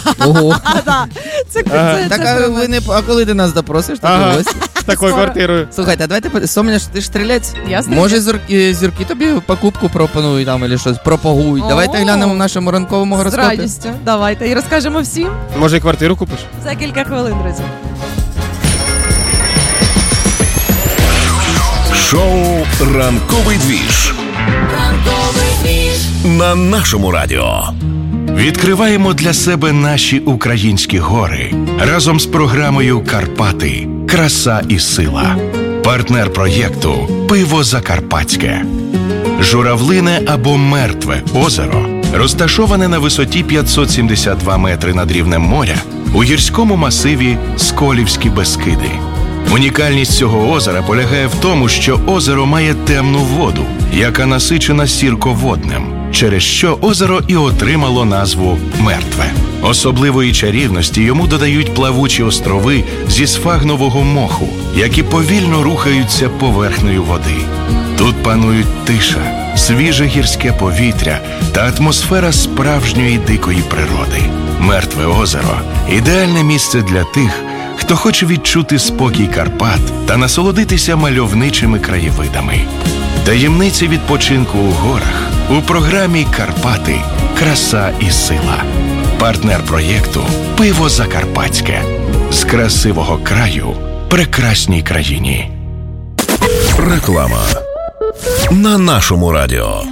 Ого. А коли ти нас допросиш, то ось. З такою квартирою. Слухайте, а давайте, Соня, ти ж стрілець? Я стрілець. Може, зірки тобі покупку пропонують там, або щось, пропагують. Давайте глянемо в нашому ранковому З гороскопі. радістю. Давайте. І розкажемо всім Може, і квартиру купиш? за кілька хвилин, друзі. Шоу «Ранковий двіж» на нашому радіо. Відкриваємо для себе наші українські гори разом з програмою «Карпати. Краса і сила». Партнер проєкту «Пиво Закарпатське». Журавлине або Мертве озеро розташоване на висоті 572 метри над рівнем моря у гірському масиві Сколівські Бескиди. Унікальність цього озера полягає в тому, що озеро має темну воду, яка насичена сірководнем, через що озеро і отримало назву «Мертве». Особливої чарівності йому додають плавучі острови зі сфагнового моху, які повільно рухаються поверхнею води. Тут панують тиша, свіже гірське повітря та атмосфера справжньої дикої природи. Мертве озеро – ідеальне місце для тих, хто хоче відчути спокій Карпат та насолодитися мальовничими краєвидами. Таємниці відпочинку у горах у програмі «Карпати. Краса і сила». Партнер проєкту «Пиво Закарпатське». З красивого краю прекрасній країні. Реклама на нашому радіо.